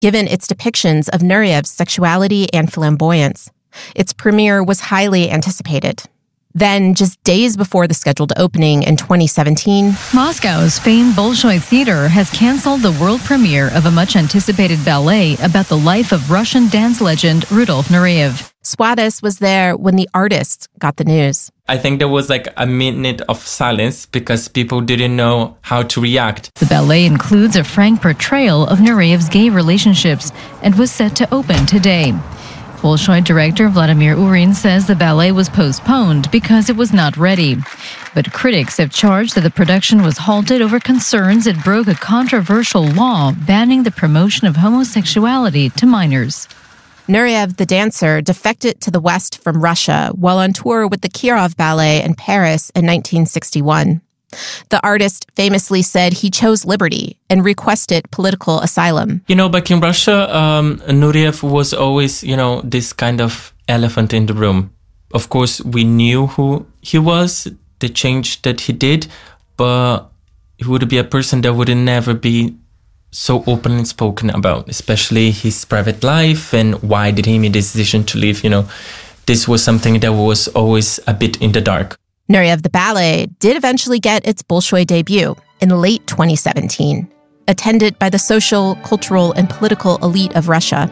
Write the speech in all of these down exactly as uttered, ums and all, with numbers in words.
given its depictions of Nuryev's sexuality and flamboyance. Its premiere was highly anticipated. Then, just days before the scheduled opening in twenty seventeen, Moscow's famed Bolshoi Theater has canceled the world premiere of a much-anticipated ballet about the life of Russian dance legend Rudolf Nureyev. Swatis was there when the artists got the news. I think there was like a minute of silence because people didn't know how to react. The ballet includes a frank portrayal of Nureyev's gay relationships and was set to open today. Bolshoi director Vladimir Urin says the ballet was postponed because it was not ready. But critics have charged that the production was halted over concerns it broke a controversial law banning the promotion of homosexuality to minors. Nureyev, the dancer, defected to the West from Russia while on tour with the Kirov Ballet in Paris in nineteen sixty-one. The artist famously said he chose liberty and requested political asylum. You know, back in Russia, um, Nureyev was always, you know, this kind of elephant in the room. Of course, we knew who he was, the change that he did, but he would be a person that would never be so openly spoken about, especially his private life and why did he make the decision to leave. You know, this was something that was always a bit in the dark. Nureyev the Ballet did eventually get its Bolshoi debut in late twenty seventeen, attended by the social, cultural, and political elite of Russia.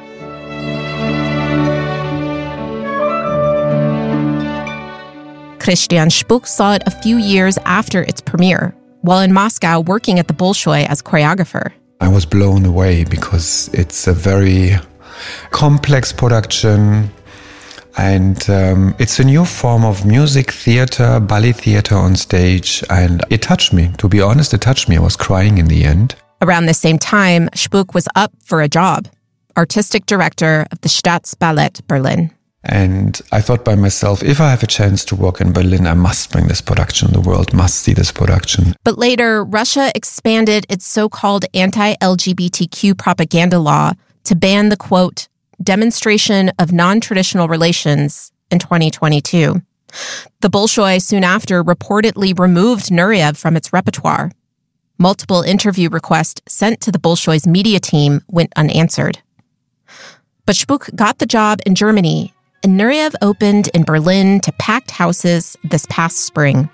Christian Spuk saw it a few years after its premiere, while in Moscow working at the Bolshoi as choreographer. I was blown away because it's a very complex production. And um, it's a new form of music theater, ballet theater on stage. And it touched me. To be honest, it touched me. I was crying in the end. Around the same time, Spuk was up for a job, artistic director of the Staatsballett Berlin. And I thought by myself, if I have a chance to work in Berlin, I must bring this production. The world must see this production. But later, Russia expanded its so-called anti-L G B T Q propaganda law to ban the, quote, demonstration of non-traditional relations in twenty twenty-two. The Bolshoi soon after reportedly removed Nureyev from its repertoire. Multiple interview requests sent to the Bolshoi's media team went unanswered. But Spuk got the job in Germany, and Nureyev opened in Berlin to packed houses this past spring.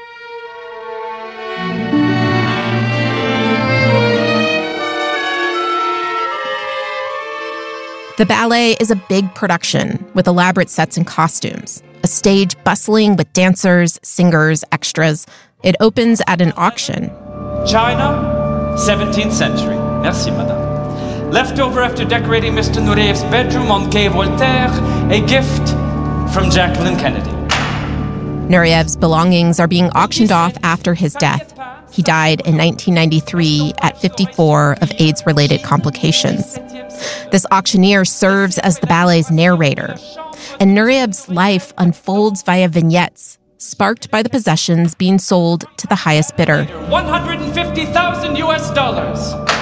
The ballet is a big production with elaborate sets and costumes, a stage bustling with dancers, singers, extras. It opens at an auction. China, seventeenth century. Merci, madame. Leftover after decorating Mister Nureyev's bedroom on Quai Voltaire, a gift from Jacqueline Kennedy. Nureyev's belongings are being auctioned off after his death. He died in nineteen ninety-three at fifty-four of AIDS-related complications. This auctioneer serves as the ballet's narrator, and Nureyev's life unfolds via vignettes, sparked by the possessions being sold to the highest bidder. one hundred fifty thousand U S dollars.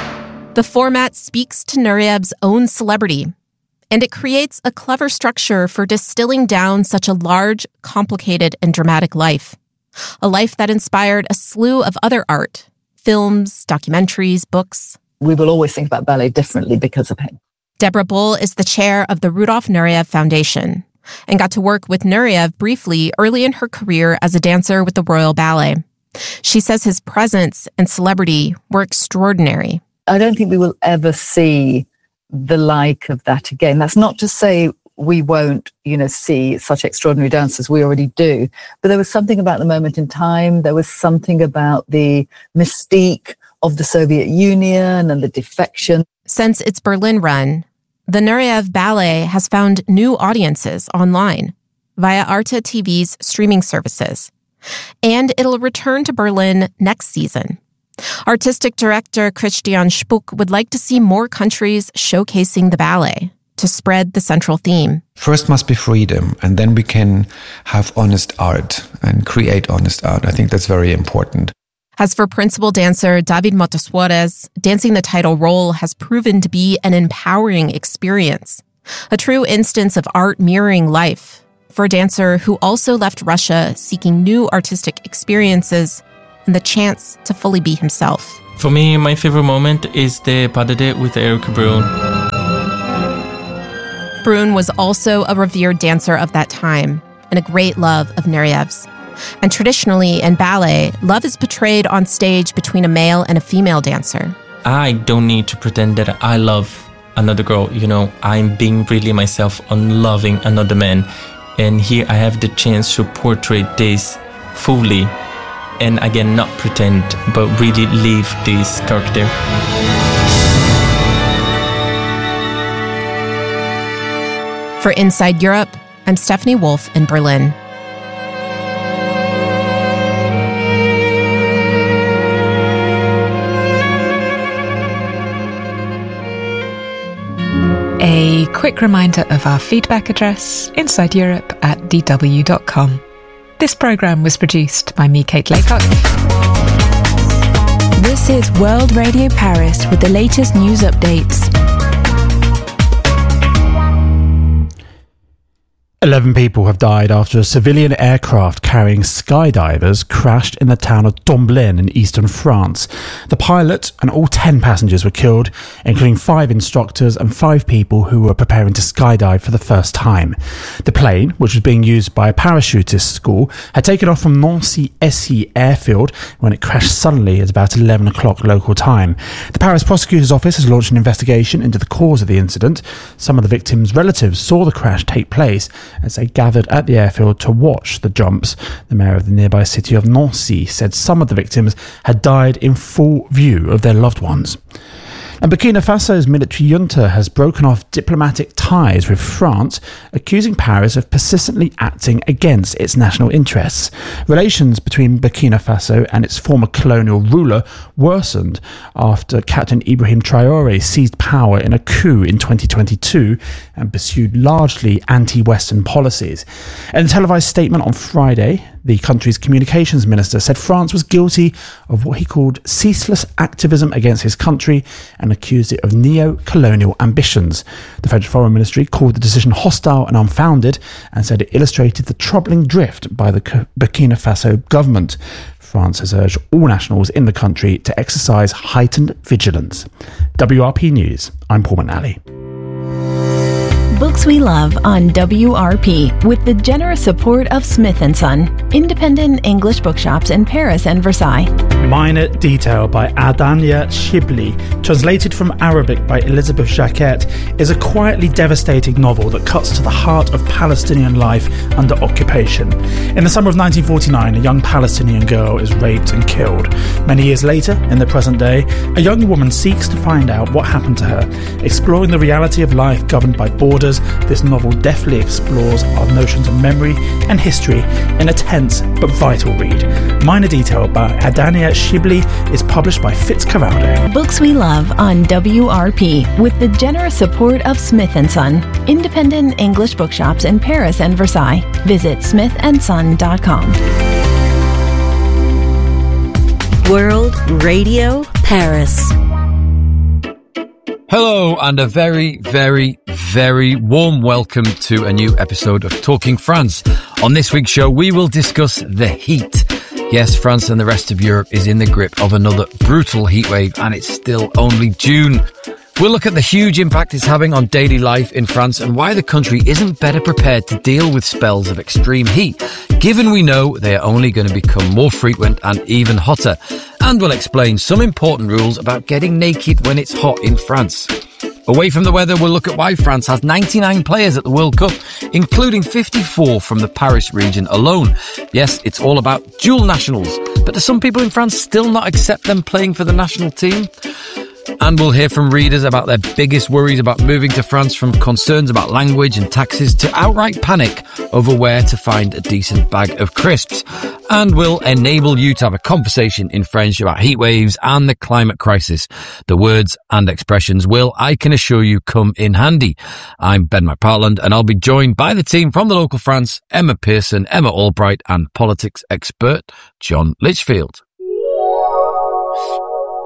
The format speaks to Nureyev's own celebrity, and it creates a clever structure for distilling down such a large, complicated, and dramatic life. A life that inspired a slew of other art, films, documentaries, books. We will always think about ballet differently because of him. Deborah Bull is the chair of the Rudolf Nureyev Foundation and got to work with Nureyev briefly early in her career as a dancer with the Royal Ballet. She says his presence and celebrity were extraordinary. I don't think we will ever see the like of that again. That's not to say we won't, you know, see such extraordinary dancers. We already do. But there was something about the moment in time. There was something about the mystique of the Soviet Union and the defection. Since its Berlin run, the Nureyev Ballet has found new audiences online via Arte T V's streaming services. And it'll return to Berlin next season. Artistic director Christian Spuk would like to see more countries showcasing the ballet to spread the central theme. First must be freedom, and then we can have honest art and create honest art. I think that's very important. As for principal dancer David Motossuarez, dancing the title role has proven to be an empowering experience, a true instance of art mirroring life for a dancer who also left Russia seeking new artistic experiences and the chance to fully be himself. For me, my favorite moment is the pas de deux with Eric Bruhn. Bruhn was also a revered dancer of that time and a great love of Nureev's. And traditionally in ballet, love is portrayed on stage between a male and a female dancer. I don't need to pretend that I love another girl. You know, I'm being really myself on loving another man. And here I have the chance to portray this fully. And again, not pretend, but really live this character. For Inside Europe, I'm Stephanie Wolf in Berlin. A quick reminder of our feedback address, inside europe at d w dot com. This programme was produced by me, Kate Laycock. This is World Radio Paris with the latest news updates. Eleven people have died after a civilian aircraft carrying skydivers crashed in the town of Domblain in eastern France. The pilot and all ten passengers were killed, including five instructors and five people who were preparing to skydive for the first time. The plane, which was being used by a parachutist school, had taken off from Nancy-Essy airfield when it crashed suddenly at about eleven o'clock local time. The Paris prosecutor's office has launched an investigation into the cause of the incident. Some of the victims' relatives saw the crash take place as they gathered at the airfield to watch the jumps. The mayor of the nearby city of Nancy said some of the victims had died in full view of their loved ones. And Burkina Faso's military junta has broken off diplomatic ties with France, accusing Paris of persistently acting against its national interests. Relations between Burkina Faso and its former colonial ruler worsened after Captain Ibrahim Traoré seized power in a coup in twenty twenty-two and pursued largely anti-Western policies. In a televised statement on Friday, the country's communications minister said France was guilty of what he called ceaseless activism against his country and accused it of neo-colonial ambitions. The French Foreign Ministry called the decision hostile and unfounded and said it illustrated the troubling drift by the Burkina Faso government. France has urged all nationals in the country to exercise heightened vigilance. W R P News, I'm Paul McNally. Books we love on W R P with the generous support of Smith and Son, independent English bookshops in Paris and Versailles. Minor Detail by Adania Shibli, translated from Arabic by Elizabeth Jacquet, is a quietly devastating novel that cuts to the heart of Palestinian life under occupation. In the summer of nineteen forty-nine, a young Palestinian girl is raped and killed. Many years later, in the present day, a young woman seeks to find out what happened to her. Exploring the reality of life governed by borders, this novel deftly explores our notions of memory and history in a tense but vital read. Minor Detail by Adania Shibli is published by Fitzcarraldo. Books we love on W R P with the generous support of Smith and Son, independent English bookshops in Paris and Versailles. Visit smith and son dot com. World Radio Paris. Hello, and a very, very, very warm welcome to a new episode of Talking France. On this week's show, we will discuss the heat. Yes, France and the rest of Europe is in the grip of another brutal heatwave, and it's still only June. We'll look at the huge impact it's having on daily life in France and why the country isn't better prepared to deal with spells of extreme heat, given we know they are only going to become more frequent and even hotter. And we'll explain some important rules about getting naked when it's hot in France. Away from the weather, we'll look at why France has ninety-nine players at the World Cup, including fifty-four from the Paris region alone. Yes, it's all about dual nationals, but do some people in France still not accept them playing for the national team? And we'll hear from readers about their biggest worries about moving to France, from concerns about language and taxes to outright panic over where to find a decent bag of crisps. And we'll enable you to have a conversation in French about heat waves and the climate crisis. The words and expressions will, I can assure you, come in handy. I'm Ben McPartland, and I'll be joined by the team from the local France, Emma Pearson, Emma Albright, and politics expert John Litchfield.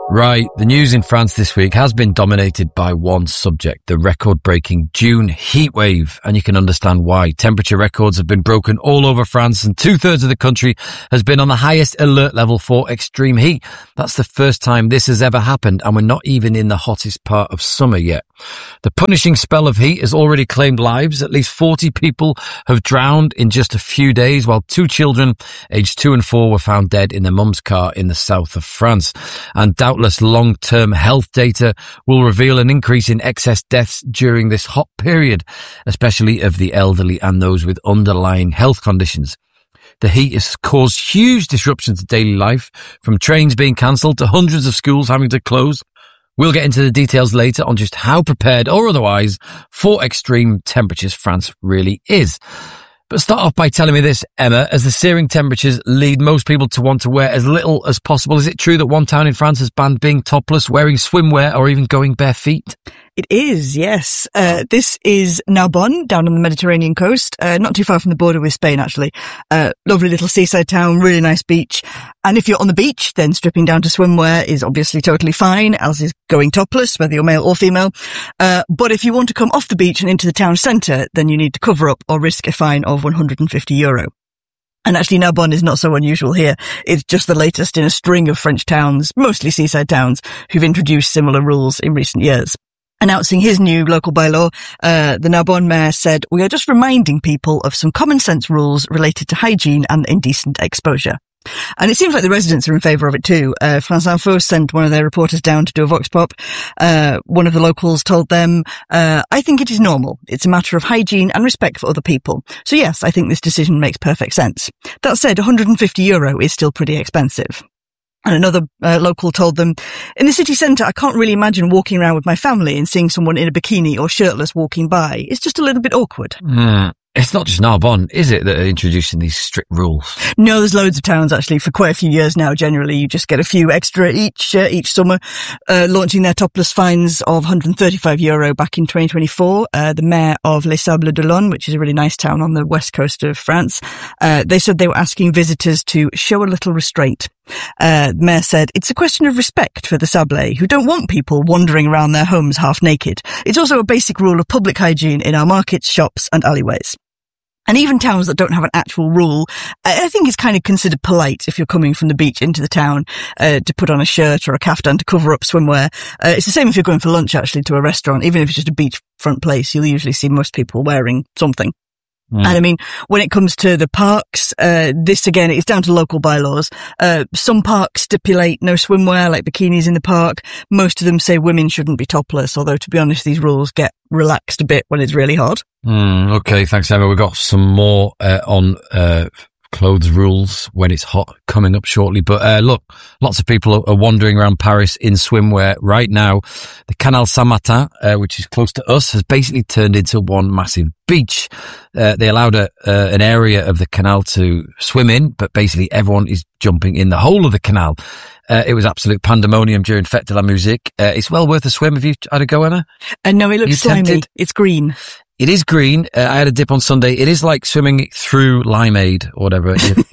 Right, the news in France this week has been dominated by one subject, the record-breaking June heatwave, and you can understand why. Temperature records have been broken all over France, and two-thirds of the country has been on the highest alert level for extreme heat. That's the first time this has ever happened, and we're not even in the hottest part of summer yet. The punishing spell of heat has already claimed lives. At least forty people have drowned in just a few days, while two children, aged two and four, were found dead in their mum's car in the south of France. And doubtless long-term health data will reveal an increase in excess deaths during this hot period, especially of the elderly and those with underlying health conditions. The heat has caused huge disruptions to daily life, from trains being cancelled to hundreds of schools having to close. We'll get into the details later on just how prepared or otherwise for extreme temperatures France really is. But start off by telling me this, Emma, as the searing temperatures lead most people to want to wear as little as possible, is it true that one town in France has banned being topless, wearing swimwear or even going bare feet? It is, yes. Uh, this is Narbonne, down on the Mediterranean coast, uh, not too far from the border with Spain, actually. Uh, lovely little seaside town, really nice beach. And if you're on the beach, then stripping down to swimwear is obviously totally fine, as is going topless, whether you're male or female. Uh, but if you want to come off the beach and into the town centre, then you need to cover up or risk a fine of one hundred fifty euro. And actually, Narbonne is not so unusual here. It's just the latest in a string of French towns, mostly seaside towns, who've introduced similar rules in recent years. Announcing his new local bylaw, uh, the Narbonne mayor said, "We are just reminding people of some common sense rules related to hygiene and indecent exposure." And it seems like the residents are in favour of it too. Uh, France Info sent one of their reporters down to do a vox pop. Uh, one of the locals told them, uh, "I think it is normal. It's a matter of hygiene and respect for other people. So yes, I think this decision makes perfect sense." That said, one hundred fifty euro is still pretty expensive. And another uh, local told them, "In the city centre, I can't really imagine walking around with my family and seeing someone in a bikini or shirtless walking by. It's just a little bit awkward." Mm. It's not just Narbonne, is it, that are introducing these strict rules? No, there's loads of towns, actually, for quite a few years now. Generally, you just get a few extra each uh, each summer, uh, launching their topless fines of one hundred thirty-five euro back in twenty twenty-four. Uh, the mayor of Les Sables d'Olonne, which is a really nice town on the west coast of France, uh, they said they were asking visitors to show a little restraint. Uh, the mayor said, "It's a question of respect for the Sablés, who don't want people wandering around their homes half naked. It's also a basic rule of public hygiene in our markets, shops and alleyways." And even towns that don't have an actual rule, I think it's kind of considered polite if you're coming from the beach into the town uh, to put on a shirt or a caftan to cover up swimwear. Uh, it's the same if you're going for lunch, actually, to a restaurant. Even if it's just a beachfront place, you'll usually see most people wearing something. Mm. And I mean, when it comes to the parks, uh, this again, it's down to local bylaws. Uh, some parks stipulate no swimwear, like bikinis in the park. Most of them say women shouldn't be topless, although to be honest, these rules get relaxed a bit when it's really hot. Mm, okay, thanks, Emma. We've got some more uh, on uh clothes rules when it's hot coming up shortly. But uh, look, lots of people are wandering around Paris in swimwear right now. The Canal Saint-Martin, uh, which is close to us, has basically turned into one massive beach. Uh, they allowed a, uh, an area of the canal to swim in, but basically everyone is jumping in the whole of the canal. Uh, it was absolute pandemonium during Fête de la Musique. Uh, it's well worth a swim. Have you had a go, Emma? Uh, no, it looks slimy. Tempted? It's green. It is green. Uh, I had a dip on Sunday. It is like swimming through Limeade or whatever,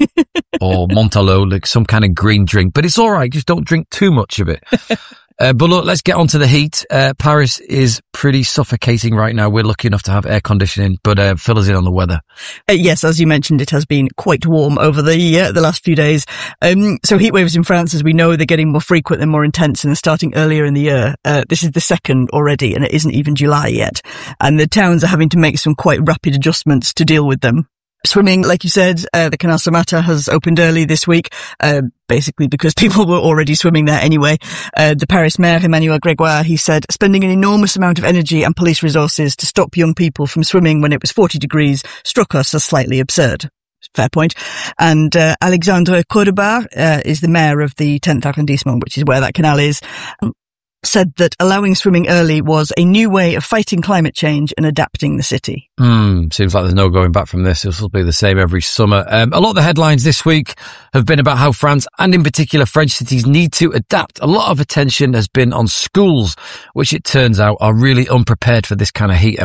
or Montalot, like some kind of green drink. But it's all right. Just don't drink too much of it. Uh, but look, let's get on to the heat. Uh, Paris is pretty suffocating right now. We're lucky enough to have air conditioning, but uh, fill us in on the weather. Uh, yes, as you mentioned, it has been quite warm over the uh, the last few days. Um, so heat waves in France, as we know, they're getting more frequent and more intense, and they're starting earlier in the year. Uh, this is the second already, and it isn't even July yet. And the towns are having to make some quite rapid adjustments to deal with them. Swimming, like you said, uh, the Canal Saint-Martin has opened early this week, uh, basically because people were already swimming there anyway. Uh, the Paris mayor, Emmanuel Grégoire, he said, spending an enormous amount of energy and police resources to stop young people from swimming when it was forty degrees struck us as slightly absurd. Fair point. And uh, Alexandre Cordoba uh, is the mayor of the tenth arrondissement, which is where that canal is, said that allowing swimming early was a new way of fighting climate change and adapting the city. Mm, seems like there's no going back from this. This will be the same every summer. Um, a lot of the headlines this week have been about how France, and in particular French cities, need to adapt. A lot of attention has been on schools, which it turns out are really unprepared for this kind of heat, Emma.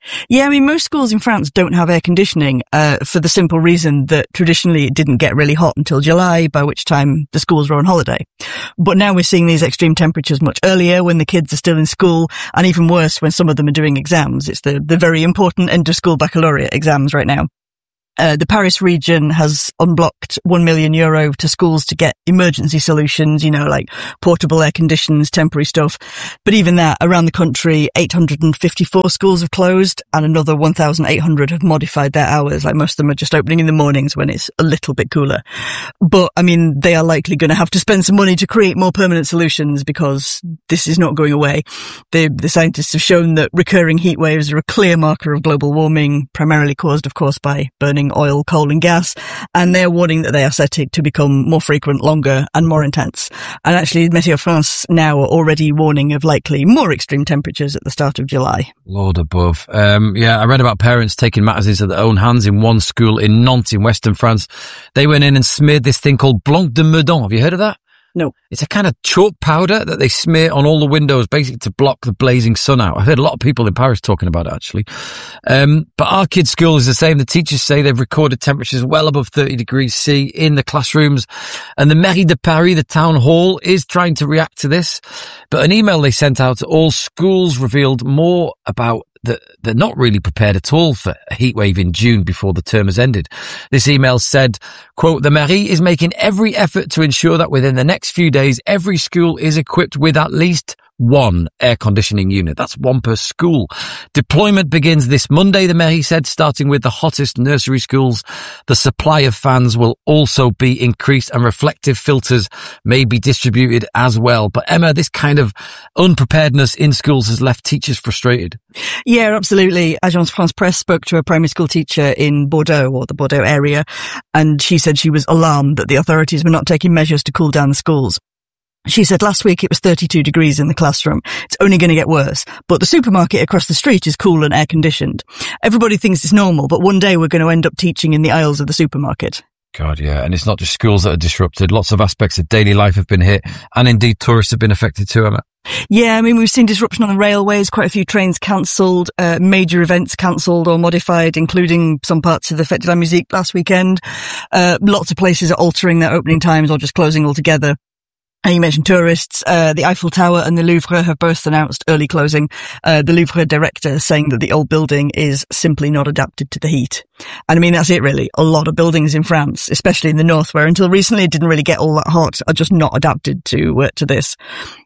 Yeah, I mean, most schools in France don't have air conditioning uh, for the simple reason that traditionally it didn't get really hot until July, by which time the schools were on holiday. But now we're seeing these extreme temperatures much earlier when the kids are still in school, and even worse when some of them are doing exams. It's the, the very important end-of-school baccalaureate exams right now. Uh, the Paris region has unblocked one million euro to schools to get emergency solutions, you know, like portable air conditions, temporary stuff. But even that, around the country, eight hundred fifty-four schools have closed and another one thousand eight hundred have modified their hours. Like most of them are just opening in the mornings when it's a little bit cooler. But, I mean, they are likely going to have to spend some money to create more permanent solutions because this is not going away. The, the scientists have shown that recurring heat waves are a clear marker of global warming, primarily caused, of course, by burning oil, coal and gas, and they're warning that they are set to become more frequent, longer and more intense. And actually, Météo France now are already warning of likely more extreme temperatures at the start of July. Lord above. Um, yeah, I read about parents taking matters into their own hands in one school in Nantes in western France. They went in and smeared this thing called Blanc de Meudon. Have you heard of that? No. It's a kind of chalk powder that they smear on all the windows, basically to block the blazing sun out. I've heard a lot of people in Paris talking about it, actually. Um, but our kids' school is the same. The teachers say they've recorded temperatures well above thirty degrees C in the classrooms. And the Mairie de Paris, the town hall, is trying to react to this. But an email they sent out to all schools revealed more about that they're not really prepared at all for a heatwave in June before the term has ended. This email said, quote, the Mairie is making every effort to ensure that within the next few days, every school is equipped with at least one air conditioning unit. That's one per school. Deployment begins this Monday, the Mairie said, starting with the hottest nursery schools. The supply of fans will also be increased and reflective filters may be distributed as well. But Emma, this kind of unpreparedness in schools has left teachers frustrated. Yeah, absolutely. Agence France Presse spoke to a primary school teacher in Bordeaux, or the Bordeaux area, and she said she was alarmed that the authorities were not taking measures to cool down the schools. She said last week it was thirty-two degrees in the classroom. It's only going to get worse. But the supermarket across the street is cool and air conditioned. Everybody thinks it's normal, but one day we're going to end up teaching in the aisles of the supermarket. God, yeah. And it's not just schools that are disrupted. Lots of aspects of daily life have been hit. And indeed, tourists have been affected too, Emma. Yeah, I mean, we've seen disruption on the railways, quite a few trains cancelled, uh, major events cancelled or modified, including some parts of the Fête de la Musique last weekend. Uh, lots of places are altering their opening times or just closing altogether. And you mentioned tourists. Uh, the Eiffel Tower and the Louvre have both announced early closing. Uh, the Louvre director saying that the old building is simply not adapted to the heat. And I mean, that's it really. A lot of buildings in France, especially in the north, where until recently it didn't really get all that hot, are just not adapted to, uh, to this.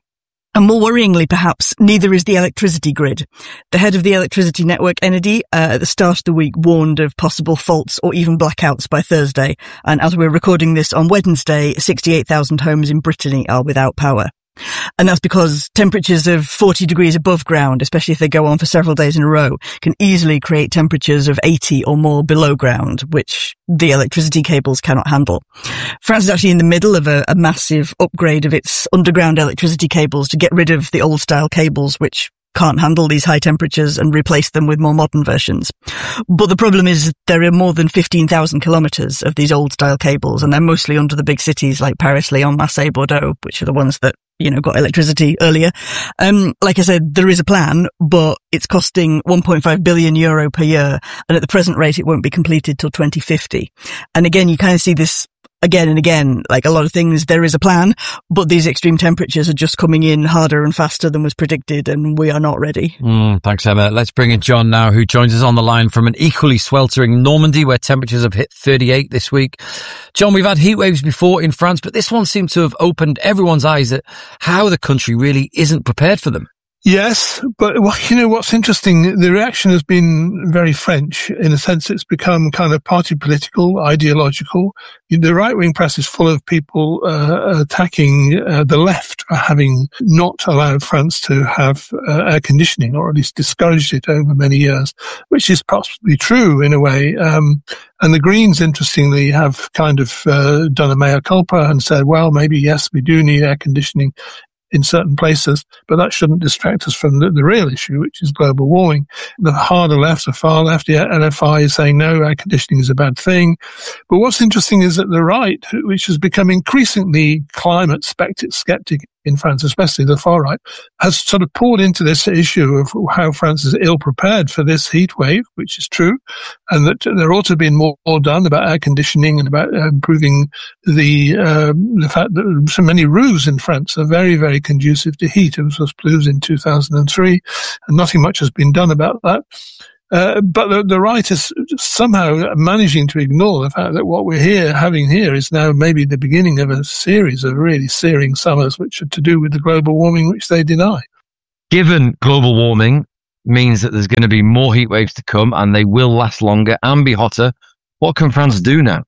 And more worryingly, perhaps, neither is the electricity grid. The head of the electricity network, Enedis, uh, at the start of the week warned of possible faults or even blackouts by Thursday. And as we're recording this on Wednesday, sixty-eight thousand homes in Brittany are without power. And that's because temperatures of forty degrees above ground, especially if they go on for several days in a row, can easily create temperatures of eighty or more below ground, which the electricity cables cannot handle. France is actually in the middle of a, a massive upgrade of its underground electricity cables to get rid of the old style cables, which can't handle these high temperatures, and replace them with more modern versions. But the problem is there are more than fifteen thousand kilometres of these old style cables, and they're mostly under the big cities like Paris, Lyon, Marseille, Bordeaux, which are the ones that, you know, got electricity earlier. Um, like I said, there is a plan, but it's costing one point five billion euro per year. And at the present rate, it won't be completed till twenty fifty. And again, you kind of see this again and again, like a lot of things, there is a plan, but these extreme temperatures are just coming in harder and faster than was predicted, and we are not ready. Mm, thanks, Emma. Let's bring in John now, who joins us on the line from an equally sweltering Normandy, where temperatures have hit thirty-eight this week. John, we've had heat waves before in France, but this one seemed to have opened everyone's eyes at how the country really isn't prepared for them. Yes, but you know what's interesting, the reaction has been very French. In a sense, it's become kind of party political, ideological. The right-wing press is full of people uh, attacking uh, the left for having not allowed France to have uh, air conditioning, or at least discouraged it over many years, which is possibly true in a way. Um, and the Greens, interestingly, have kind of uh, done a mea culpa and said, well, maybe, yes, we do need air conditioning in certain places, but that shouldn't distract us from the, the real issue, which is global warming. The harder left, the far left, the L F I is saying no, air conditioning is a bad thing. But what's interesting is that the right, which has become increasingly climate skeptic in France, especially the far right, has sort of poured into this issue of how France is ill prepared for this heat wave, which is true, and that there ought to have been more, more done about air conditioning and about uh, improving the uh, the fact that so many roofs in France are very, very conducive to heat. It was approved in two thousand three, and nothing much has been done about that. Uh, but the, the right is somehow managing to ignore the fact that what we're here having here is now maybe the beginning of a series of really searing summers, which are to do with the global warming, which they deny. Given global warming means that there's going to be more heat waves to come and they will last longer and be hotter, what can France do now?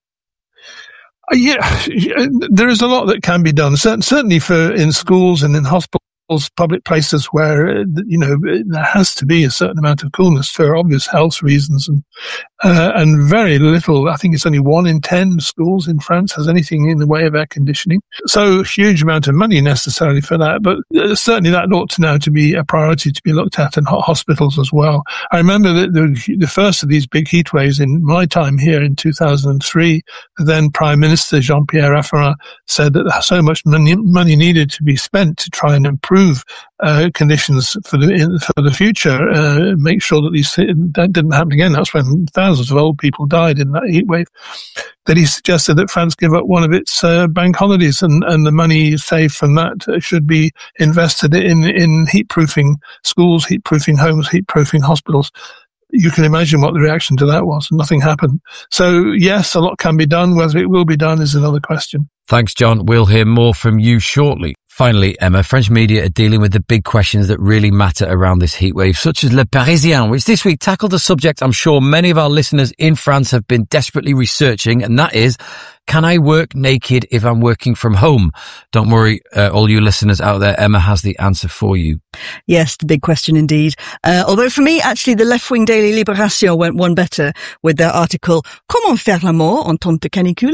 Uh, yeah, there is a lot that can be done. Certainly for in schools and in hospitals, public places where, you know, there has to be a certain amount of coolness for obvious health reasons, and uh, and very little, I think it's only one in ten schools in France has anything in the way of air conditioning. So huge amount of money necessarily for that, but certainly that ought to now to be a priority to be looked at in hospitals as well. I remember that the, the first of these big heat waves in my time here in two thousand three, the then Prime Minister Jean-Pierre Raffarin said that so much money, money needed to be spent to try and improve Uh, conditions for the for the future, uh, make sure that these that didn't happen again. That's when thousands of old people died in that heat wave. That he suggested that France give up one of its uh, bank holidays, and, and the money saved from that should be invested in in heat-proofing schools, heat-proofing homes, heat-proofing hospitals. You can imagine what the reaction to that was. Nothing happened. So yes, a lot can be done. Whether it will be done is another question. Thanks, John. We'll hear more from you shortly. Finally, Emma, French media are dealing with the big questions that really matter around this heatwave, such as Le Parisien, which this week tackled a subject I'm sure many of our listeners in France have been desperately researching, and that is, can I work naked if I'm working from home? Don't worry, uh, all you listeners out there, Emma has the answer for you. Yes, the big question indeed. Uh, although for me, actually, the left-wing daily Libération went one better with their article, Comment faire l'amour en temps de canicule?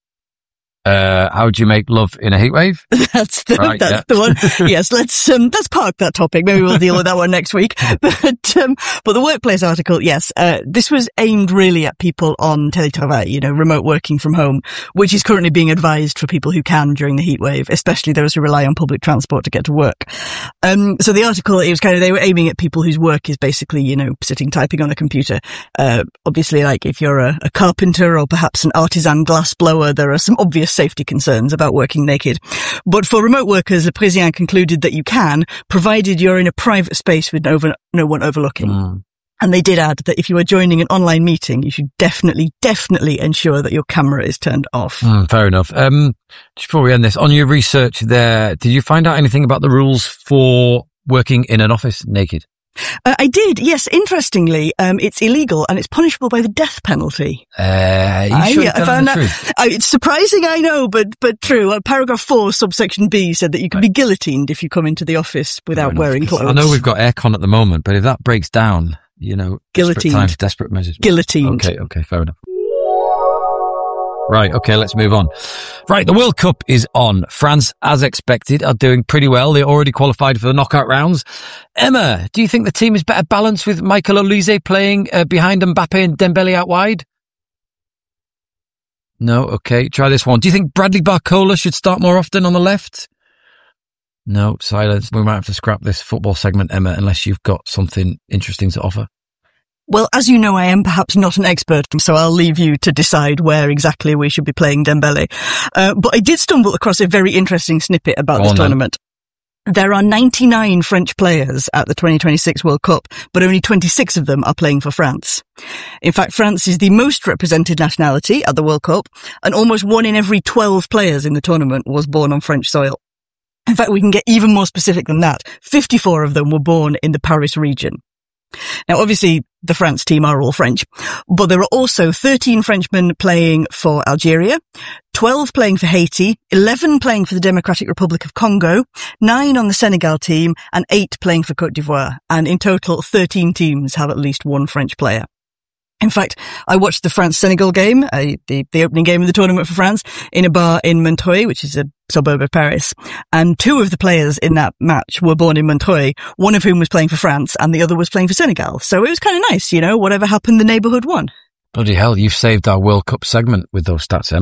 Uh, how do you make love in a heatwave? That's the, right, that's yeah. the one. Yes, let's, um, let's park that topic. Maybe we'll deal with that one next week. But, um, but the workplace article, yes, uh, this was aimed really at people on télétravail, you know, remote working from home, which is currently being advised for people who can during the heatwave, especially those who rely on public transport to get to work. Um, so the article, it was kind of, they were aiming at people whose work is basically, you know, sitting typing on a computer. Uh, obviously, like if you're a, a carpenter or perhaps an artisan glass blower, there are some obvious safety concerns about working naked. But for remote workers, Le Parisien concluded that you can, provided you're in a private space with no, over, no one overlooking. Mm. And they did add that if you are joining an online meeting, you should definitely, definitely ensure that your camera is turned off. Mm, fair enough. Um, just before we end this, on your research there, did you find out anything about the rules for working in an office naked? Uh, I did, yes. Interestingly, um, it's illegal and it's punishable by the death penalty. Uh, you sure I, I found that. Uh, it's surprising, I know, but but true. Uh, paragraph four, subsection B, said that you can right. be guillotined if you come into the office without enough, wearing clothes. I know we've got aircon at the moment, but if that breaks down, you know, guillotined. Desperate times, desperate measures. Guillotined. Okay, okay, fair enough. Right, okay, let's move on. Right, the World Cup is on. France, as expected, are doing pretty well. They're already qualified for the knockout rounds. Emma, do you think the team is better balanced with Michael Olise playing uh, behind Mbappe and Dembele out wide? No? Okay, try this one. Do you think Bradley Barcola should start more often on the left? No, silence. We might have to scrap this football segment, Emma, unless you've got something interesting to offer. Well, as you know, I am perhaps not an expert, so I'll leave you to decide where exactly we should be playing Dembele. Uh, but I did stumble across a very interesting snippet about Go this on, tournament. Then. There are ninety-nine French players at the twenty twenty-six World Cup, but only twenty-six of them are playing for France. In fact, France is the most represented nationality at the World Cup, and almost one in every twelve players in the tournament was born on French soil. In fact, we can get even more specific than that. fifty-four of them were born in the Paris region. Now, obviously, the France team are all French, but there are also thirteen Frenchmen playing for Algeria, twelve playing for Haiti, eleven playing for the Democratic Republic of Congo, nine on the Senegal team, and eight playing for Côte d'Ivoire. And in total, thirteen teams have at least one French player. In fact, I watched the France-Senegal game, uh, the, the opening game of the tournament for France, in a bar in Montreuil, which is a suburb of Paris. And two of the players in that match were born in Montreuil, one of whom was playing for France and the other was playing for Senegal. So it was kind of nice, you know, whatever happened, the neighbourhood won. Bloody hell, you've saved our World Cup segment with those stats, Emma.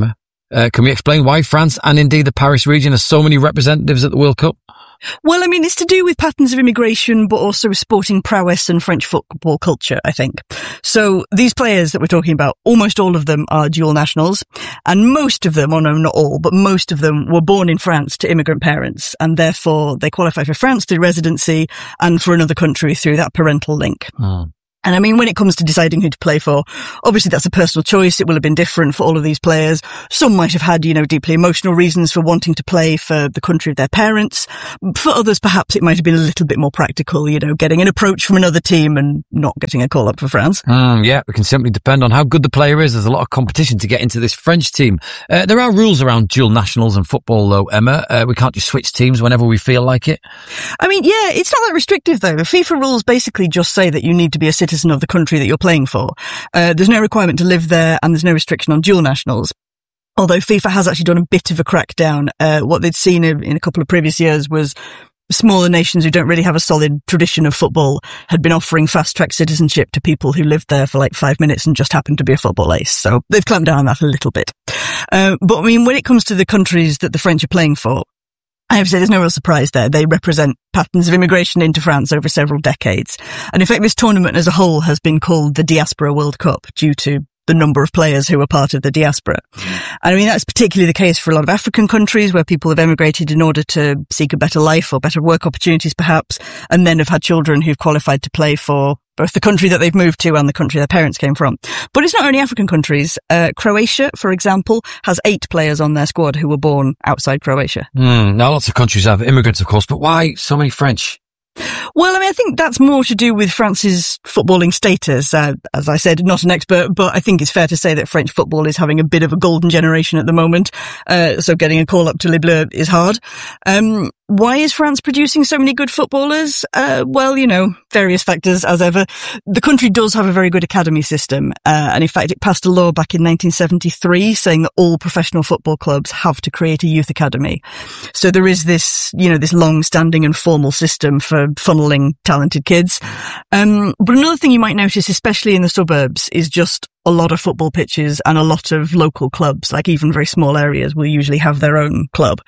Uh, can we explain why France and indeed the Paris region has so many representatives at the World Cup? Well, I mean, it's to do with patterns of immigration, but also sporting prowess and French football culture, I think. So these players that we're talking about, almost all of them are dual nationals, and most of them, or no, not all, but most of them were born in France to immigrant parents, and therefore they qualify for France through residency and for another country through that parental link. Oh. And I mean, when it comes to deciding who to play for, obviously that's a personal choice. It will have been different for all of these players. Some might have had, you know, deeply emotional reasons for wanting to play for the country of their parents. For others, perhaps it might have been a little bit more practical, you know, getting an approach from another team and not getting a call up for France. Mm, yeah, it can simply depend on how good the player is. There's a lot of competition to get into this French team. Uh, there are rules around dual nationals and football, though, Emma. Uh, we can't just switch teams whenever we feel like it. I mean, yeah, it's not that restrictive, though. The FIFA rules basically just say that you need to be a citizen of the country that you're playing for. Uh, there's no requirement to live there, and there's no restriction on dual nationals. Although FIFA has actually done a bit of a crackdown. Uh, what they'd seen in, in a couple of previous years was smaller nations who don't really have a solid tradition of football had been offering fast-track citizenship to people who lived there for like five minutes and just happened to be a football ace. So they've clamped down on that a little bit. Uh, but I mean, when it comes to the countries that the French are playing for, I have to say there's no real surprise there. They represent patterns of immigration into France over several decades. And in fact, this tournament as a whole has been called the Diaspora World Cup due to the number of players who are part of the diaspora. And I mean, that's particularly the case for a lot of African countries where people have emigrated in order to seek a better life or better work opportunities, perhaps, and then have had children who've qualified to play for both the country that they've moved to and the country their parents came from. But it's not only African countries. Uh, Croatia, for example, has eight players on their squad who were born outside Croatia. Mm, now, lots of countries have immigrants, of course, but why so many French? Well, I mean, I think that's more to do with France's footballing status. Uh, as I said, not an expert, but I think it's fair to say that French football is having a bit of a golden generation at the moment. Uh, so getting a call up to Les Bleus is hard. Um, why is France producing so many good footballers? Uh, well, you know, various factors as ever. The country does have a very good academy system. Uh, and in fact, it passed a law back in nineteen seventy-three saying that all professional football clubs have to create a youth academy. So there is this, you know, this long-standing and formal system for funneling talented kids. Um, but another thing you might notice, especially in the suburbs, is just a lot of football pitches and a lot of local clubs, like even very small areas will usually have their own club.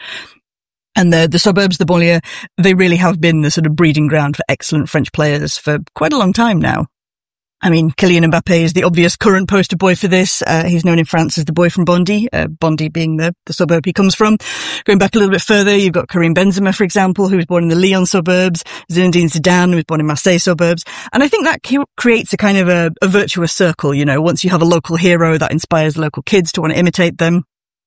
And the, the suburbs, the banlieue, they really have been the sort of breeding ground for excellent French players for quite a long time now. I mean, Kylian Mbappe is the obvious current poster boy for this. Uh, he's known in France as the boy from Bondy, uh, Bondy being the, the suburb he comes from. Going back a little bit further, you've got Karim Benzema, for example, who was born in the Lyon suburbs, Zinedine Zidane, who was born in Marseille suburbs. And I think that c- creates a kind of a, a virtuous circle, you know, once you have a local hero that inspires local kids to want to imitate them.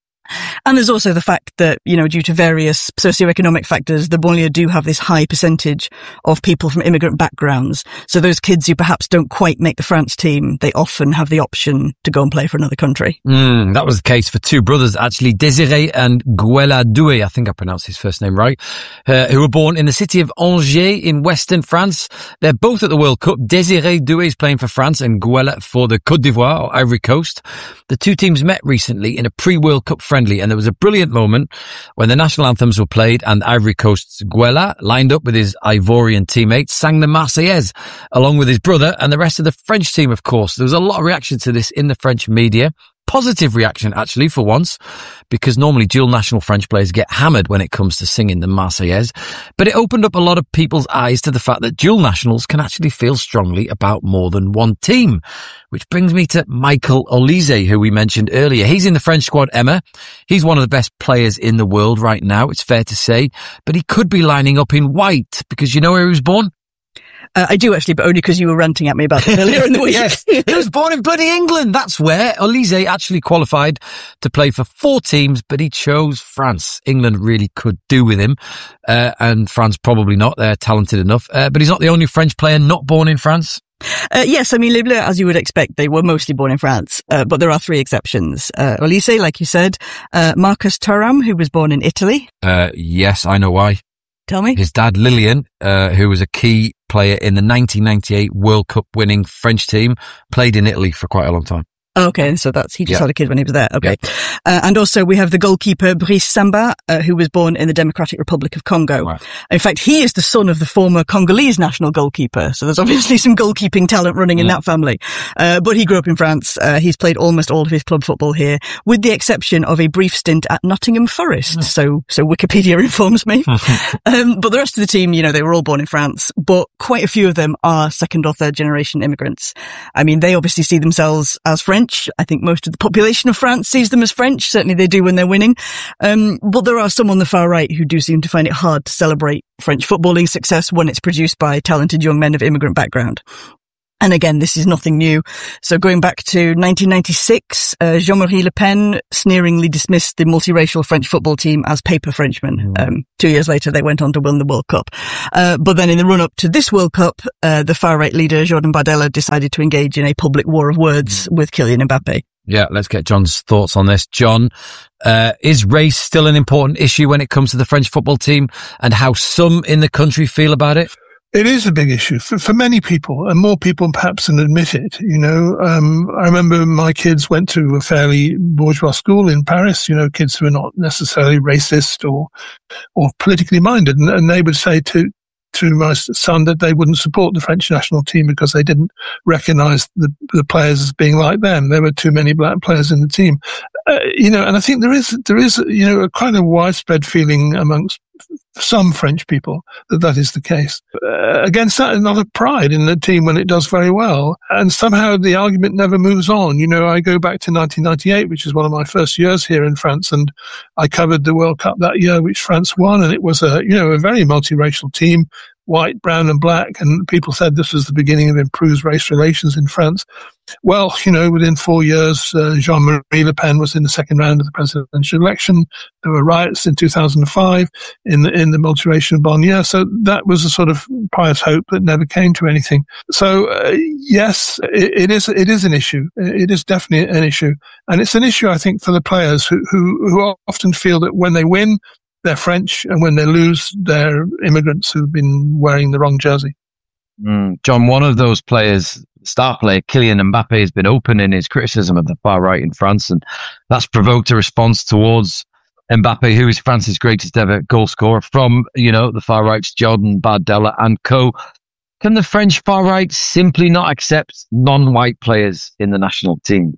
And there's also the fact that, you know, due to various socioeconomic factors, the banlieue do have this high percentage of people from immigrant backgrounds. So those kids who perhaps don't quite make the France team, they often have the option to go and play for another country. Mm, that was the case for two brothers, actually, Désiré and Guela Doué, I think I pronounced his first name right, uh, who were born in the city of Angers in western France. They're both at the World Cup. Désiré Doué is playing for France and Guela for the Côte d'Ivoire, or Ivory Coast. The two teams met recently in a pre-World Cup friendly, and there was a brilliant moment when the national anthems were played and Ivory Coast's Guela, lined up with his Ivorian teammates, sang the Marseillaise along with his brother and the rest of the French team, of course. There was a lot of reaction to this in the French media. Positive reaction, actually, for once, because normally dual national French players get hammered when it comes to singing the Marseillaise. But it opened up a lot of people's eyes to the fact that dual nationals can actually feel strongly about more than one team. Which brings me to Michael Olise, who we mentioned earlier. He's in the French squad, Emma. He's one of the best players in the world right now, it's fair to say. But he could be lining up in white, because you know where he was born? Uh, I do actually, but only because you were ranting at me about it earlier in the week. Yes, he was born in bloody England. That's where Olise actually qualified to play for four teams, but he chose France. England really could do with him, uh, and France probably not. They're talented enough, uh, but he's not the only French player not born in France. Uh, yes, I mean, Les Bleus, as you would expect, they were mostly born in France, uh, but there are three exceptions. Uh, Olise, like you said, uh, Marcus Thuram, who was born in Italy. Uh, yes, I know why. Tell me. His dad, Lilian, uh, who was a key player in the nineteen ninety-eight World Cup winning French team, played in Italy for quite a long time. Okay, so that's, he just Yeah. had a kid when he was there. Okay. Uh, and also we have the goalkeeper Brice Samba, uh, who was born in the Democratic Republic of Congo. Right. In fact, he is the son of the former Congolese national goalkeeper. So there's obviously some goalkeeping talent running in Yeah. that family. Uh, but he grew up in France. Uh, he's played almost all of his club football here, with the exception of a brief stint at Nottingham Forest. So, so Wikipedia informs me. um, but the rest of the team, you know, they were all born in France, but quite a few of them are second or third generation immigrants. I mean, they obviously see themselves as French. I think most of the population of France sees them as French. Certainly they do when they're winning. Um, but there are some on the far right who do seem to find it hard to celebrate French footballing success when it's produced by talented young men of immigrant background. And again, this is nothing new. So going back to nineteen ninety-six, uh, Jean-Marie Le Pen sneeringly dismissed the multiracial French football team as paper Frenchmen. Mm. Um, two years later, they went on to win the World Cup. Uh, but then in the run-up to this World Cup, uh, the far-right leader, Jordan Bardella, decided to engage in a public war of words mm. with Kylian Mbappe. Yeah, let's get John's thoughts on this. John, uh, is race still an important issue when it comes to the French football team and how some in the country feel about it? It is a big issue for, for many people, and more people perhaps than admit it. You know, um, I remember my kids went to a fairly bourgeois school in Paris, you know, kids who are not necessarily racist or, or politically minded. And, and they would say to, to my son that they wouldn't support the French national team because they didn't recognize the, the players as being like them. There were too many black players in the team. Uh, you know, and I think there is, there is, you know, a kind of widespread feeling amongst some French people that that is the case. Uh, against that, another pride in the team when it does very well. And somehow the argument never moves on. You know, I go back to nineteen ninety-eight, which is one of my first years here in France, and I covered the World Cup that year, which France won. And it was a, you know, a very multiracial team, white, brown and black. And people said this was the beginning of improved race relations in France. Well, you know, within four years, uh, Jean-Marie Le Pen was in the second round of the presidential election. There were riots in two thousand five in the, in the multiracial banlieue. So that was a sort of pious hope that never came to anything. So, uh, yes, it, it is, it is an issue. It is definitely an issue. And it's an issue, I think, for the players who, who, who often feel that when they win, they're French, and when they lose, they're immigrants who've been wearing the wrong jersey. Mm. John, one of those players, star player Kylian Mbappe, has been open in his criticism of the far right in France, and that's provoked a response towards Mbappe, who is France's greatest ever goal scorer, from, you know, the far right's Jordan Bardella and co. Can the French far right simply not accept non-white players in the national team?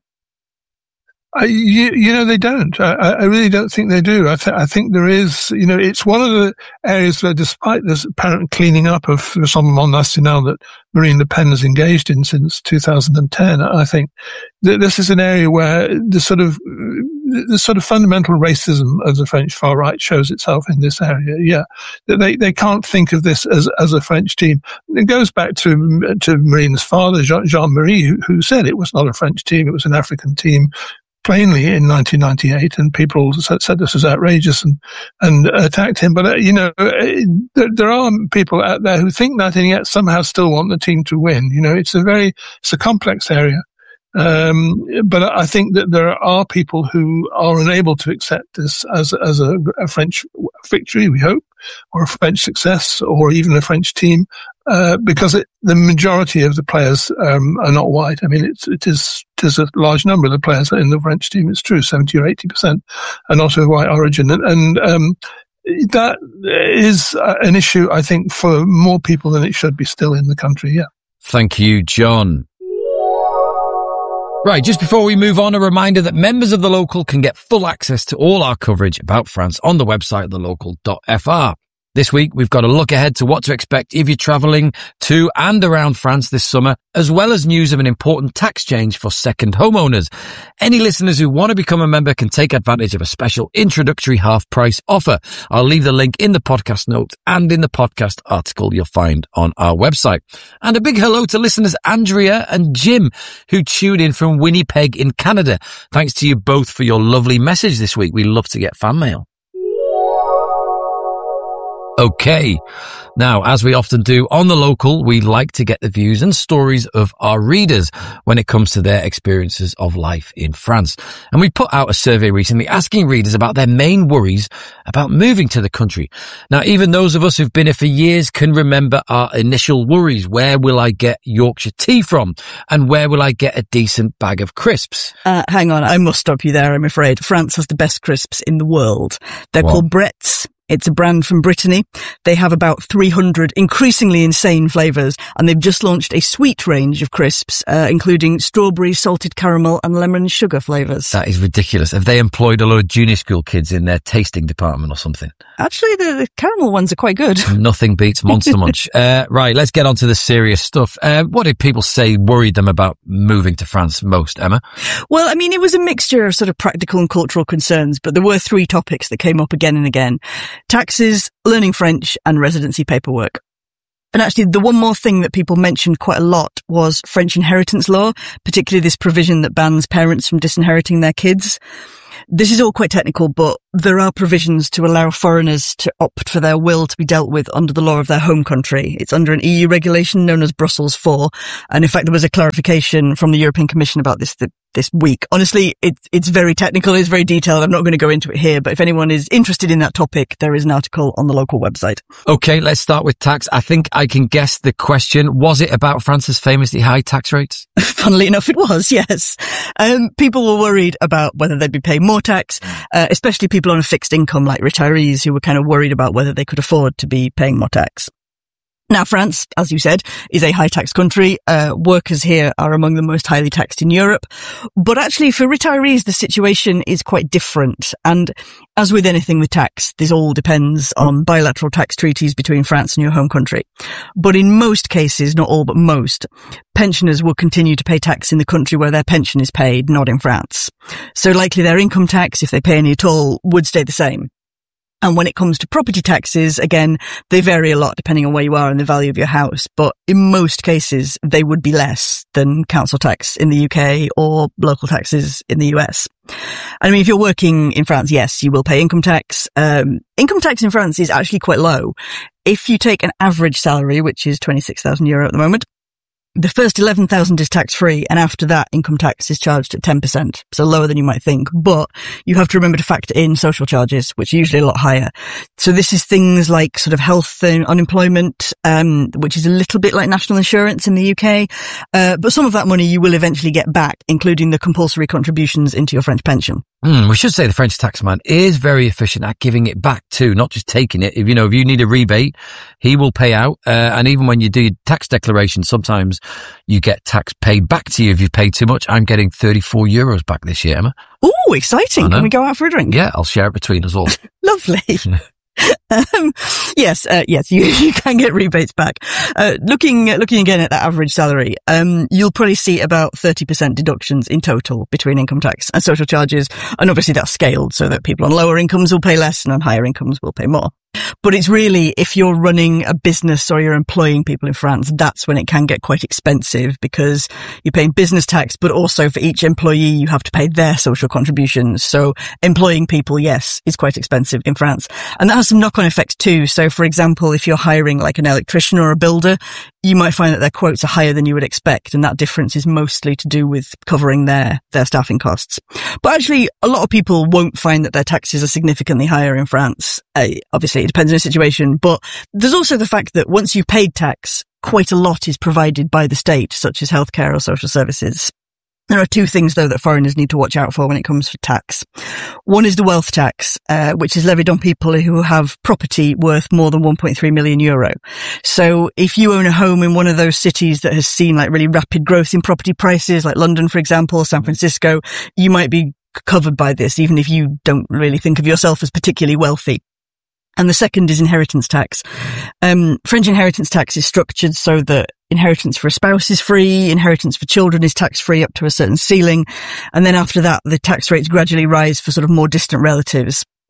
I, you, you know, they don't. I, I really don't think they do. I, th- I think there is, you know, it's one of the areas where, despite this apparent cleaning up of Rassemblement National that Marine Le Pen has engaged in since two thousand ten, I think that this is an area where the sort of, the sort of fundamental racism of the French far right shows itself in this area. Yeah. They, they can't think of this as, as a French team. It goes back to, to Marine's father, Jean, Jean-Marie, who, who said it was not a French team. It was an African team, plainly, in nineteen ninety-eight, and people said, said this was outrageous and, and attacked him. But, uh, you know, there, there are people out there who think that and yet somehow still want the team to win. You know, it's a very, it's a complex area. Um, but I think that there are people who are unable to accept this as, as a, a French victory, we hope, or a French success, or even a French team, uh, because it, the majority of the players, um, are not white. I mean, it's, it is, it is a large number of the players in the French team. It's true, seventy or eighty percent are not of white origin. And, and um, that is an issue, I think, for more people than it should be still in the country. Yeah. Thank you, John. Right, just before we move on, a reminder that members of The Local can get full access to all our coverage about France on the website the local dot f r. This week, we've got a look ahead to what to expect if you're travelling to and around France this summer, as well as news of an important tax change for second homeowners. Any listeners who want to become a member can take advantage of a special introductory half-price offer. I'll leave the link in the podcast notes and in the podcast article you'll find on our website. And a big hello to listeners Andrea and Jim, who tuned in from Winnipeg in Canada. Thanks to you both for your lovely message this week. We love to get fan mail. Okay. Now, as we often do on The Local, we like to get the views and stories of our readers when it comes to their experiences of life in France. And we put out a survey recently asking readers about their main worries about moving to the country. Now, even those of us who've been here for years can remember our initial worries. Where will I get Yorkshire tea from? And where will I get a decent bag of crisps? Uh, hang on, I must stop you there, I'm afraid. France has the best crisps in the world. They're what? called Bretts. It's a brand from Brittany. They have about three hundred increasingly insane flavours, and they've just launched a sweet range of crisps, uh, including strawberry, salted caramel and lemon sugar flavours. That is ridiculous. Have they employed a lot of junior school kids in their tasting department or something? Actually, the, the caramel ones are quite good. Nothing beats Monster Munch. Uh, right, let's get on to the serious stuff. Uh, what did people say worried them about moving to France most, Emma? Well, I mean, it was a mixture of sort of practical and cultural concerns, but there were three topics that came up again and again. Taxes, learning French, and residency paperwork. And actually, the one more thing that people mentioned quite a lot was French inheritance law, particularly this provision that bans parents from disinheriting their kids. This is all quite technical, but there are provisions to allow foreigners to opt for their will to be dealt with under the law of their home country. It's under an E U regulation known as Brussels four. And in fact, there was a clarification from the European Commission about this th- this week. Honestly, it's, it's very technical, it's very detailed. I'm not going to go into it here, but if anyone is interested in that topic, there is an article on the local website. Okay, let's start with tax. I think I can guess the question. Was it about France's famously high tax rates? Funnily enough, it was, yes. Um, people were worried about whether they'd be paying more tax, uh, especially people on a fixed income like retirees who were kind of worried about whether they could afford to be paying more tax. Now, France, as you said, is a high-tax country. Uh, workers here are among the most highly taxed in Europe. But actually, for retirees, the situation is quite different. And as with anything with tax, this all depends on bilateral tax treaties between France and your home country. But in most cases, not all but most, pensioners will continue to pay tax in the country where their pension is paid, not in France. So likely their income tax, if they pay any at all, would stay the same. And when it comes to property taxes, again, they vary a lot depending on where you are and the value of your house. But in most cases, they would be less than council tax in the U K or local taxes in the U S. I mean, if you're working in France, yes, you will pay income tax. Um, income tax in France is actually quite low. If you take an average salary, which is twenty-six thousand euro at the moment, the first eleven thousand is tax-free, and after that, income tax is charged at ten percent, so lower than you might think. But you have to remember to factor in social charges, which are usually a lot higher. So this is things like sort of health and unemployment, um, which is a little bit like national insurance in the U K. Uh, but some of that money you will eventually get back, including the compulsory contributions into your French pension. Mm, we should say the French taxman is very efficient at giving it back too, not just taking it. If you know, if you need a rebate, he will pay out. Uh, and even when you do tax declaration, sometimes you get tax paid back to you if you've paid too much. I'm getting thirty-four euros back this year, Emma. Oh, exciting. Can we go out for a drink? Yeah, I'll share it between us all. Lovely. Um, yes, uh, yes, you, you can get rebates back. Uh, looking, looking again at that average salary, um, you'll probably see about thirty percent deductions in total between income tax and social charges. And obviously that's scaled so that people on lower incomes will pay less and on higher incomes will pay more. But it's really, if you're running a business or you're employing people in France, that's when it can get quite expensive because you're paying business tax, but also for each employee, you have to pay their social contributions. So employing people, yes, is quite expensive in France. And that has some knock-on effects too. So for example, if you're hiring like an electrician or a builder, you might find that their quotes are higher than you would expect. And that difference is mostly to do with covering their, their staffing costs. But actually, a lot of people won't find that their taxes are significantly higher in France. Uh, obviously, it depends on the situation. But there's also the fact that once you've paid tax, quite a lot is provided by the state, such as healthcare or social services. There are two things, though, that foreigners need to watch out for when it comes to tax. One is the wealth tax, uh, which is levied on people who have property worth more than one point three million euro. So if you own a home in one of those cities that has seen like really rapid growth in property prices, like London, for example, San Francisco, you might be covered by this, even if you don't really think of yourself as particularly wealthy. And the second is inheritance tax. Um, French inheritance tax is structured so that inheritance for a spouse is free, inheritance for children is tax-free up to a certain ceiling, and then after that, the tax rates gradually rise for sort of more distant relatives.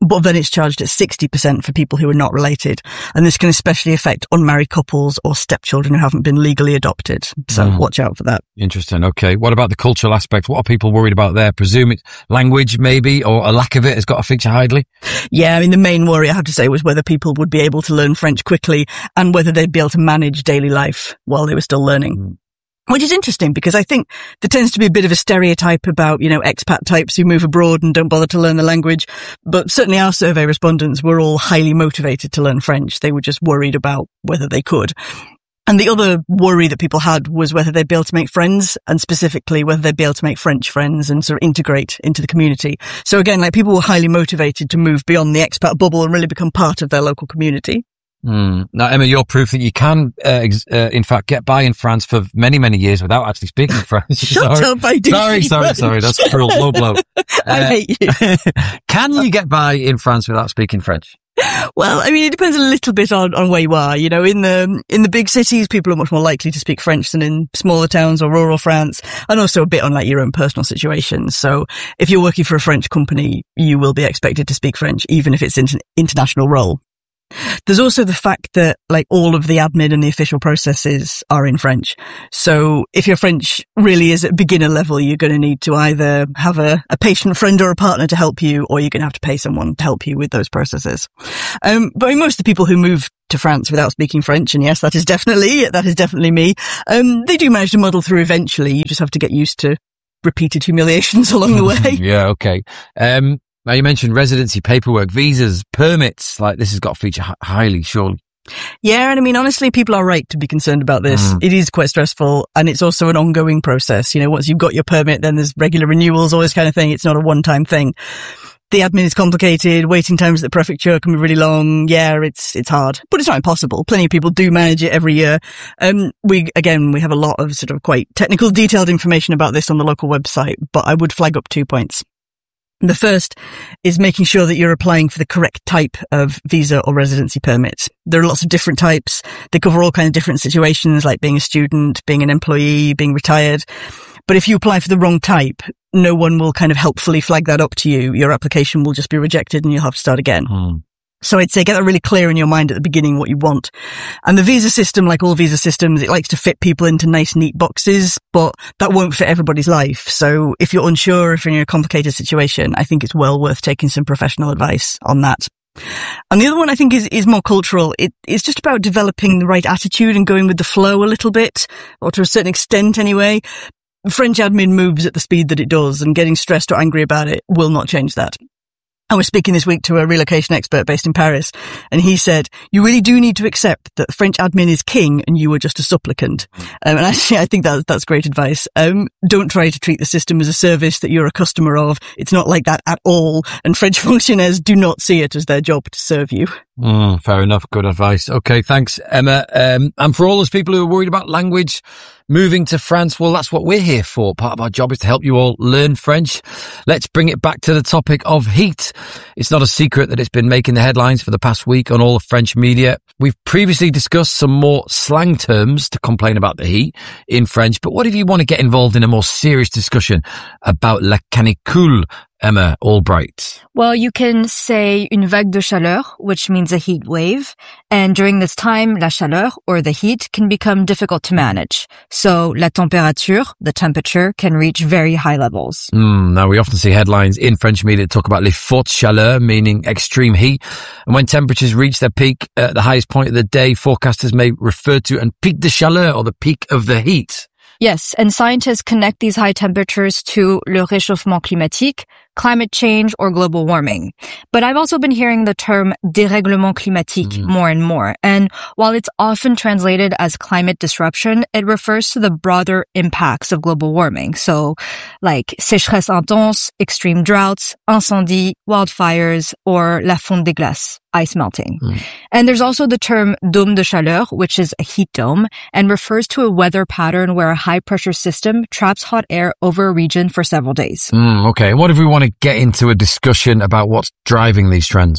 but then it's charged at sixty percent for people who are not related. And this can especially affect unmarried couples or stepchildren who haven't been legally adopted. So mm. watch out for that. Interesting. Okay. What about the cultural aspect? What are people worried about there? Presume it's language maybe, or a lack of it has got to feature highly? Yeah, I mean, the main worry I have to say was whether people would be able to learn French quickly and whether they'd be able to manage daily life while they were still learning. Mm. Which is interesting because I think there tends to be a bit of a stereotype about, you know, expat types who move abroad and don't bother to learn the language. But certainly our survey respondents were all highly motivated to learn French. They were just worried about whether they could. And the other worry that people had was whether they'd be able to make friends, and specifically whether they'd be able to make French friends and sort of integrate into the community. So again, like, people were highly motivated to move beyond the expat bubble and really become part of their local community. Mm. Now, Emma, you're proof that you can, uh, ex- uh, in fact, get by in France for many, many years without actually speaking French. Shut sorry. up, I do. Sorry, sorry, sorry. That's cruel. Low blow. Uh, I hate you. Can you get by in France without speaking French? Well, I mean, it depends a little bit on, on where you are. You know, in the, in the big cities, people are much more likely to speak French than in smaller towns or rural France, and also a bit on like your own personal situation. So if you're working for a French company, you will be expected to speak French, even if it's an international role. There's also the fact that, like, all of the admin and the official processes are in French. So if your French really is at beginner level, you're going to need to either have a, a patient friend or a partner to help you, or you're going to have to pay someone to help you with those processes. Um, but I mean, most of the people who move to France without speaking French, and yes, that is definitely, that is definitely me, um, they do manage to muddle through eventually. You just have to get used to repeated humiliations along the way. Yeah, okay. Um, Now, you mentioned residency paperwork, visas, permits. Like, this has got to feature h- highly, surely. Yeah, and I mean, honestly, people are right to be concerned about this. Mm. It is quite stressful, and it's also an ongoing process. You know, once you've got your permit, then there's regular renewals, all this kind of thing. It's not a one-time thing. The admin is complicated. Waiting times at the prefecture can be really long. Yeah, it's it's hard, but it's not impossible. Plenty of people do manage it every year. Um, we again, we have a lot of sort of quite technical, detailed information about this on the local website, but I would flag up two points. The first is making sure that you're applying for the correct type of visa or residency permits. There are lots of different types. They cover all kinds of different situations, like being a student, being an employee, being retired. But if you apply for the wrong type, no one will kind of helpfully flag that up to you. Your application will just be rejected and you'll have to start again. Hmm. So I'd say get that really clear in your mind at the beginning what you want. And the visa system, like all visa systems, it likes to fit people into nice, neat boxes, but that won't fit everybody's life. So if you're unsure, if you're in a complicated situation, I think it's well worth taking some professional advice on that. And the other one I think is, is more cultural. It, it's just about developing the right attitude and going with the flow a little bit, or to a certain extent anyway. French admin moves at the speed that it does, and getting stressed or angry about it will not change that. I was speaking this week to a relocation expert based in Paris, and he said, you really do need to accept that French admin is king and you are just a supplicant. Um, and actually, I think that, that's great advice. Um, don't try to treat the system as a service that you're a customer of. It's not like that at all. And French fonctionnaires do not see it as their job to serve you. Mm, fair enough. Good advice. Okay, thanks, Emma. Um, and for all those people who are worried about language, moving to France, well, that's what we're here for. Part of our job is to help you all learn French. Let's bring it back to the topic of heat. It's not a secret that it's been making the headlines for the past week on all the French media. We've previously discussed some more slang terms to complain about the heat in French, but what if you want to get involved in a more serious discussion about la canicule? Emma Albright. Well, you can say une vague de chaleur, which means a heat wave. And during this time, la chaleur, or the heat, can become difficult to manage. So la température, the temperature, can reach very high levels. Mm, now, we often see headlines in French media that talk about les fortes chaleurs, meaning extreme heat. And when temperatures reach their peak at the highest point of the day, forecasters may refer to un pic de chaleur, or the peak of the heat. Yes, and scientists connect these high temperatures to le réchauffement climatique, climate change, or global warming. But I've also been hearing the term dérèglement climatique mm. more and more. And while it's often translated as climate disruption, it refers to the broader impacts of global warming. So like sécheresse intense, extreme droughts, incendie, wildfires, or la fonte des glaces, ice melting. Mm. And there's also the term dôme de chaleur, which is a heat dome, and refers to a weather pattern where a high-pressure system traps hot air over a region for several days. Mm, okay, what if we want to get into a discussion about what's driving these trends?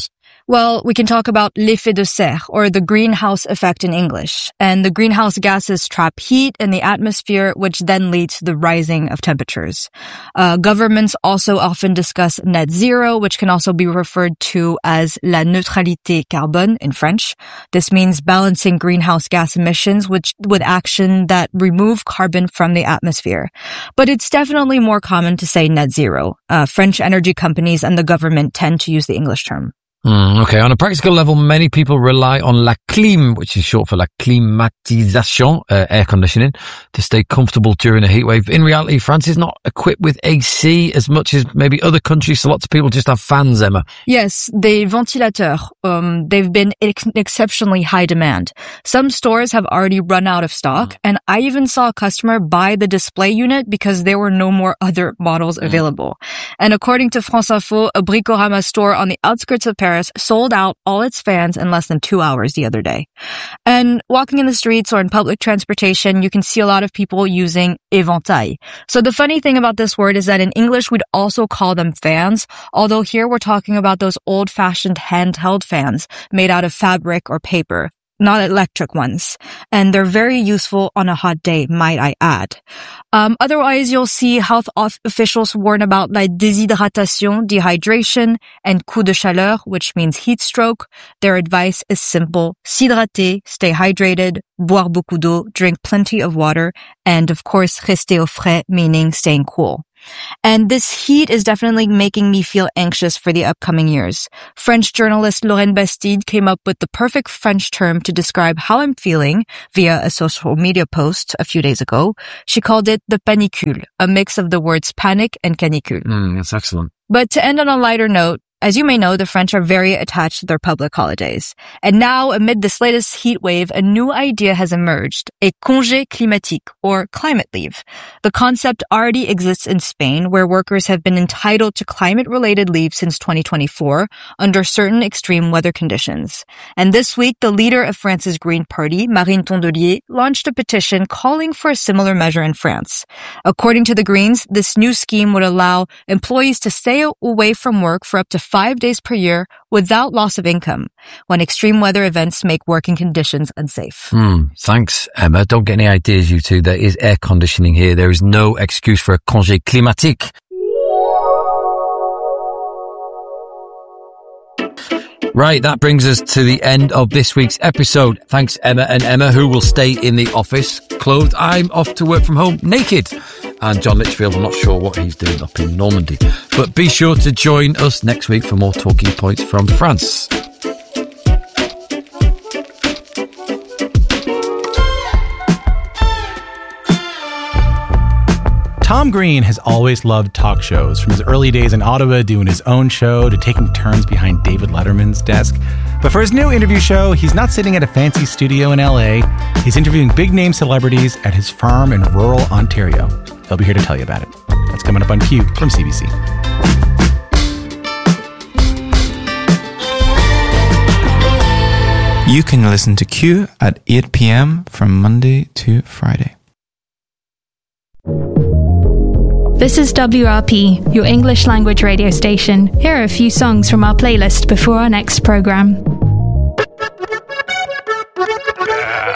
Well, we can talk about l'effet de serre, or the greenhouse effect in English. And the greenhouse gases trap heat in the atmosphere, which then leads to the rising of temperatures. Uh, governments also often discuss net zero, which can also be referred to as la neutralité carbone in French. This means balancing greenhouse gas emissions which, with action that remove carbon from the atmosphere. But it's definitely more common to say net zero. Uh, French energy companies and the government tend to use the English term. Mm, okay, on a practical level, many people rely on la clim, which is short for la climatisation, uh, air conditioning, to stay comfortable during a heat wave. In reality, France is not equipped with A C as much as maybe other countries, so lots of people just have fans, Emma. Yes, the ventilateurs, um, they've been ex- exceptionally high demand. Some stores have already run out of stock, mm. and I even saw a customer buy the display unit because there were no more other models mm. available. And according to France Info, a Bricorama store on the outskirts of Paris sold out all its fans in less than two hours the other day. And walking in the streets or in public transportation, you can see a lot of people using éventail. So the funny thing about this word is that in English, we'd also call them fans, although here we're talking about those old-fashioned handheld fans made out of fabric or paper, not electric ones. And they're very useful on a hot day, might I add. Um, otherwise, you'll see health officials warn about la déshydratation, dehydration, and coup de chaleur, which means heat stroke. Their advice is simple: s'hydrater, stay hydrated, boire beaucoup d'eau, drink plenty of water, and of course, rester au frais, meaning staying cool. And this heat is definitely making me feel anxious for the upcoming years. French journalist Lorraine Bastide came up with the perfect French term to describe how I'm feeling via a social media post a few days ago. She called it the panicule, a mix of the words panic and canicule. Mm, that's excellent. But to end on a lighter note, as you may know, the French are very attached to their public holidays. And now, amid this latest heat wave, a new idea has emerged, a congé climatique, or climate leave. The concept already exists in Spain, where workers have been entitled to climate-related leave since twenty twenty-four, under certain extreme weather conditions. And this week, the leader of France's Green Party, Marine Tondelier, launched a petition calling for a similar measure in France. According to the Greens, this new scheme would allow employees to stay away from work for up to five days per year without loss of income when extreme weather events make working conditions unsafe. Mm, thanks, Emma. Don't get any ideas, you two. There is air conditioning here. There is no excuse for a congé climatique. Right, that brings us to the end of this week's episode. Thanks, Emma and Emma, who will stay in the office clothed. I'm off to work from home naked. And John Litchfield, I'm not sure what he's doing up in Normandy. But be sure to join us next week for more talking points from France. Tom Green has always loved talk shows, from his early days in Ottawa doing his own show to taking turns behind David Letterman's desk. But for his new interview show, he's not sitting at a fancy studio in L A. He's interviewing big-name celebrities at his farm in rural Ontario. He'll be here to tell you about it. That's coming up on Q from C B C. You can listen to Q at eight p.m. from Monday to Friday. This is W R P, your English language radio station. Here are a few songs from our playlist before our next program.